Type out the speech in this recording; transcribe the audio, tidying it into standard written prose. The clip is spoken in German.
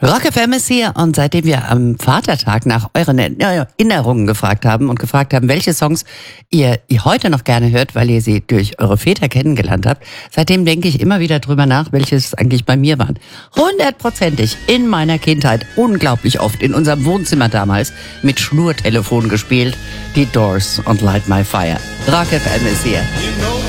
Rock FM ist hier und seitdem wir am Vatertag nach euren Erinnerungen gefragt haben und gefragt haben, welche Songs ihr heute noch gerne hört, weil ihr sie durch eure Väter kennengelernt habt, seitdem denke ich immer wieder drüber nach, welches eigentlich bei mir waren. 100%ig in meiner Kindheit, unglaublich oft in unserem Wohnzimmer damals mit Schnurtelefon gespielt, die Doors und Light My Fire. Rock FM ist hier. You know